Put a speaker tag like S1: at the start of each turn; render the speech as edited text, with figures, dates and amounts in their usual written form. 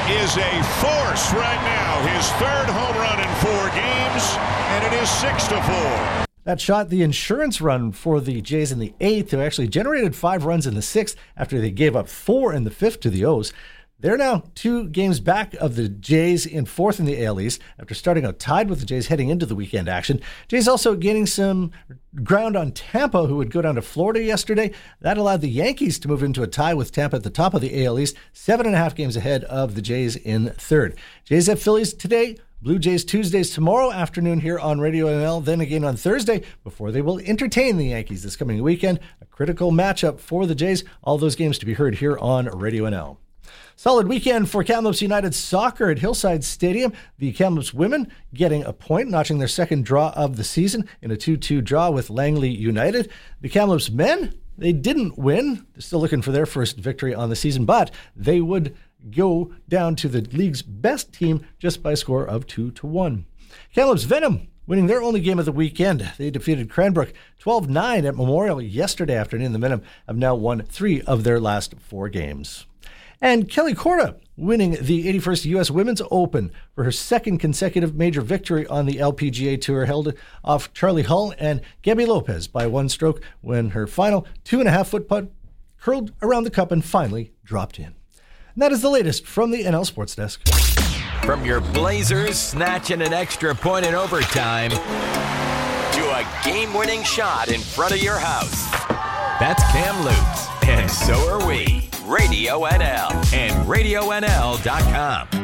S1: is a force right now. His third home run in 4 games, and it is 6-4.
S2: That shot the insurance run for the Jays in the 8th, who actually generated 5 runs in the 6th after they gave up 4 in the 5th to the O's. They're now 2 games back of the Jays in 4th in the AL East after starting out tied with the Jays heading into the weekend action. Jays also gaining some ground on Tampa, who would go down to Florida yesterday. That allowed the Yankees to move into a tie with Tampa at the top of the AL East, 7.5 games ahead of the Jays in 3rd. Jays at Phillies today. Blue Jays Tuesdays tomorrow afternoon here on Radio NL, then again on Thursday before they will entertain the Yankees this coming weekend. A critical matchup for the Jays. All those games to be heard here on Radio NL. Solid weekend for Kamloops United soccer at Hillside Stadium. The Kamloops women getting a point, notching their second draw of the season in a 2-2 draw with Langley United. The Kamloops men, they didn't win. They're still looking for their first victory on the season, but they would go down to the league's best team just by a score of 2-1. Kamloops Venom winning their only game of the weekend. They defeated Cranbrook 12-9 at Memorial yesterday afternoon. The Venom have now won 3 of their last 4 games. And Kelly Korda winning the 81st U.S. Women's Open for her second consecutive major victory on the LPGA Tour, held off Charlie Hull and Gabby Lopez by 1 stroke when her final 2.5-foot putt curled around the cup and finally dropped in. And that is the latest from the NL Sports Desk.
S3: From your Blazers snatching an extra point in overtime to a game-winning shot in front of your house. That's Kamloops, and so are we. Radio NL and RadioNL.com.